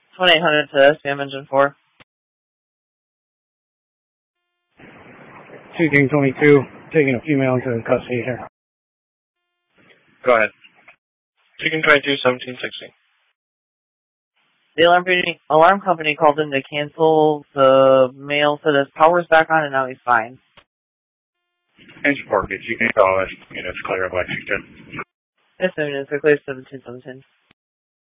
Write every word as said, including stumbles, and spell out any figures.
one eight hundred to S B M Engine four. two King twenty-two, taking a female into custody here. Go ahead. two King twenty-two, seventeen sixty. The alarm company, alarm company called in to cancel. The male said his power's back on and now he's fine. Engine four, you can call it. Units clear of Lexington. Yes, units are clear, seventeen seventeen.